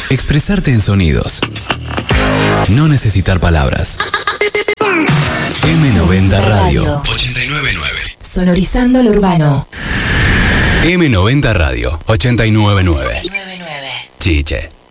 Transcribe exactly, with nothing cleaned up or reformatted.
Expresarte en sonidos. No necesitar palabras. eme noventa Radio. ochenta y nueve punto nueve. Sonorizando lo urbano. eme noventa Radio. ochenta y nueve punto nueve. Chiche.